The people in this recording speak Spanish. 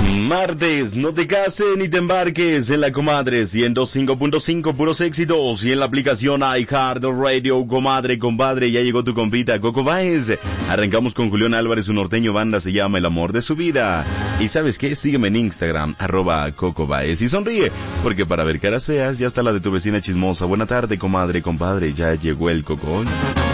Martes, no te cases ni te embarques en la comadre 105.5 puros éxitos y en la aplicación iHeartRadio. Comadre, compadre, ya llegó tu compita Coco Báez. Arrancamos con Julián Álvarez, un norteño, banda se llama El Amor de su Vida. Y ¿sabes qué? Sígueme en Instagram, @Coco Báez, y sonríe, porque para ver caras feas ya está la de tu vecina chismosa. Buena tarde, comadre, compadre, ya llegó el Coco.